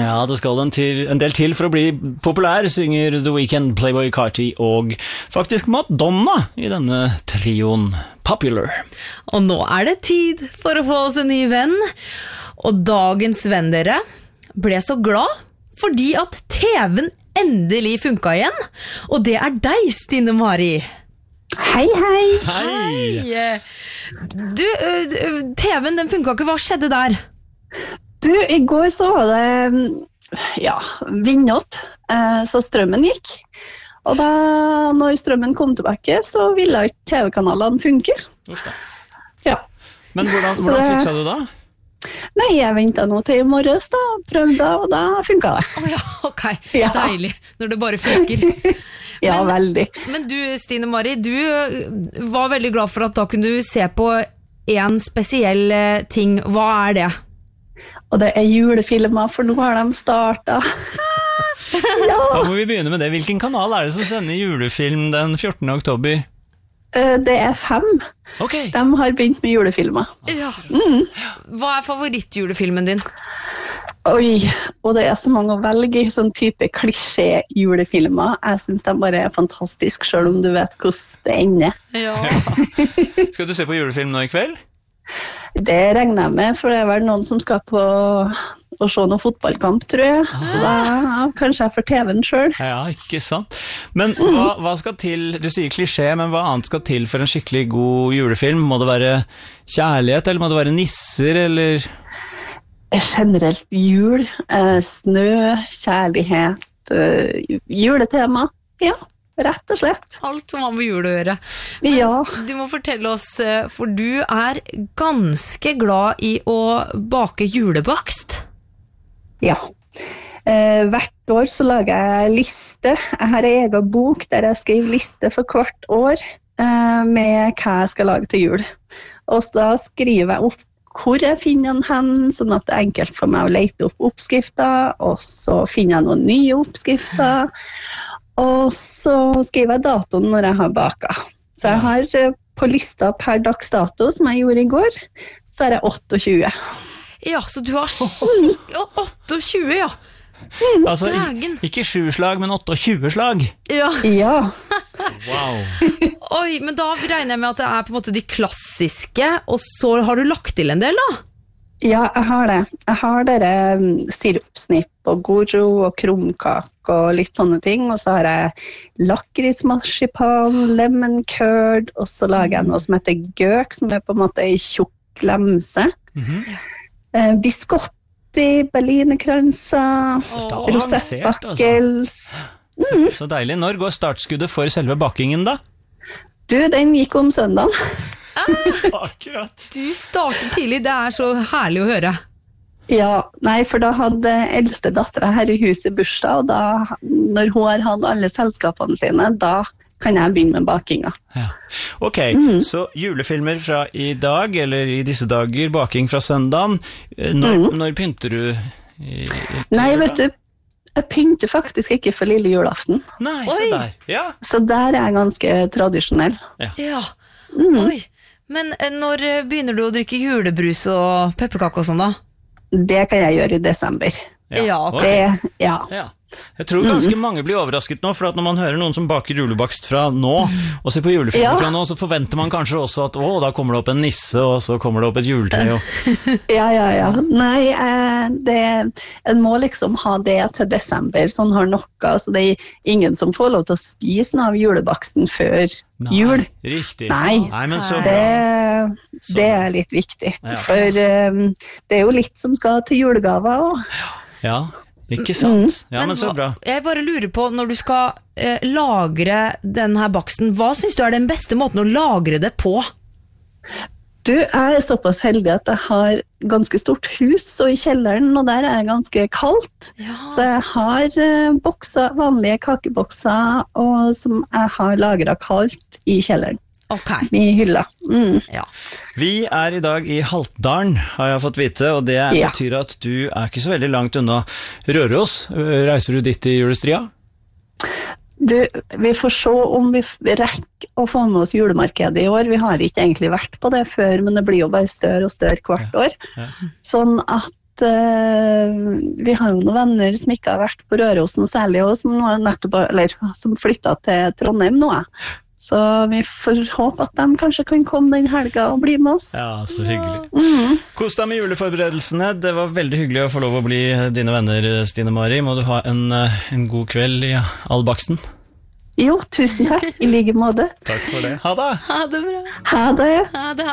Ja, det skal en del til for å bli populær, synger The Weeknd, Playboi Carti og faktisk Madonna i denne trioen Popular. Og nå det tid for å få oss en ny venn. Og dagens venn dere ble så glad fordi at TV-en endelig funka igjen. Og det deg, Stine Mari. Hei, hei. Hei. Du, TV-en den funka ikke, hva skjedde der? Du, i går så var det vindått, så strømmen gikk. Og da, når strømmen kom tilbake, så ville ikke TV-kanalene funke. Ja. Men hvordan fiksa du da? Nei, jeg ventet nå til i morges da, prøvde, og da funket det. Ja, ok, deilig, når det bare funker. Ja, veldig. Men du, Stine Mari, du var veldig glad for at da kunne du se på en spesiell ting. Hva det? Og det julefilmer, for nå har de startet. Ja. Da må vi begynne med det. Hvilken kanal det som sender julefilm den 14. oktober? Det 5. Okay. De har begynt med julefilmer. Ja. Hva favorittjulefilmen din? Oi, og det så mange å velge i sånn type klisjé-julefilmer. Jeg synes de bare fantastisk, selv om du vet hvordan det ender. Ja. Skal du se på julefilm nå i kveld? Det regner jeg med, for det vel noen som skal på å se noen fotballkamp, tror jeg. Så da kanskje jeg får TV-en selv. Ja, ikke sant. Men hva skal til, du sier klisjé, men hva annet skal til for en skikkelig god julefilm? Må det være kjærlighet, eller må det være nisser, eller? Generelt jul, snø, kjærlighet, juletema, ja. Rett og slett. Alt som har med jul å gjøre. Men ja. Du må fortelle oss, for du ganske glad i å bake julebakst. Ja. Hvert år så lager jeg liste. Jeg har en egen bok der jeg skriver liste for hvert år med hva jeg skal lage til jul. Og så da skriver jeg opp hvor jeg finner den, sånn at det enkelt for meg å lete opp oppskrifter, og så finner jeg noen nye oppskrifter. Og så skriver jeg datoen når jeg har baket. Så jeg har på lista per dags dato, som jeg gjorde i går, så jeg 28. Ja, så du har 28, ja. Altså, ikke 7 slag, men 28 slag. Ja. Ja. Wow. Oi, men da regner jeg med at det på en måte de klassiske, og så har du lagt til en del da? Ja, jeg har det. Jeg har dere sirupsnipp og goro og krumkak og litt sånne ting. Og så har jeg lakrismarsipan, lemon curd, og så lager jeg noe som heter gøk, som på en måte en tjukk lemse. Biscotti, berlinerkranser, rosettbakkels. Så deilig. Når går startskuddet for selve bakingen da? Du, den gikk om søndagen. Akkurat. Du starter tidlig, det så herlig å høre. Ja, nei, for da hadde eldste datteren her i huset bursdag, og da, når hun har hatt alle selskapene sine, da kan jeg begynne med bakinga. Ja. Ok, så julefilmer fra i dag, eller i disse dager, baking fra søndagen. Når pynter du? Nei, vet du, jeg pynter faktisk ikke for lille julaften. Nei, se der. Ja. Så der jeg ganske tradisjonell. Ja. Oi. Men når begynner du å drikke julebrus og pepperkake og sånn da? Det kan jeg gjøre i desember. Ja, okay. Jeg tror ganske mange blir overrasket nå, for at når man hører noen som baker julebakst fra nå, og ser på julefilmer fra nå, så forventer man kanskje også at da kommer det opp en nisse, og så kommer det opp et juletre. Ja. Nei, en må liksom ha det til desember, sånn har noe, så det ingen som får lov til å spise noe av julebaksten før jul. Riktig. Nei, men så det litt viktig, for det jo litt som skal til julegaver også. Ja, ikke sant? Ja, men så bra. Jeg bare lurer på, når du skal lagre denne baksten, hva synes du den beste måten å lagre det på? Du, jeg såpass heldig at jeg har ganske stort hus, og i kjelleren, og der jeg ganske kaldt. Ja. Så jeg har bokser, vanlige kakebokser, og som jeg har lagret kaldt i kjelleren. Okay. I hylla. Ja. Vi i dag i Haltdalen, har jeg fått vite, og det betyr at du ikke så veldig langt unna Røros. Reiser du dit i julestria? Du, vi får se om vi rekker å få med oss julemarkedet i år. Vi har ikke egentlig vært på det før, men det blir jo bare større og større hvert år. Sånn at at vi har jo noen venner som ikke har vært på Røros noe særlig, og som flyttet til Trondheim nå. Så vi får håpe at de kanskje kan komme den helga og bli med oss. Ja, så hyggelig. Kos deg med juleforberedelsene. Det var veldig hyggelig å få lov å bli dine venner, Stine Mari. Må du ha en god kveld i all baksten. Jo, tusen takk. I like måte. Takk for det. Ha det! Ha det bra. Ha det. Ha det.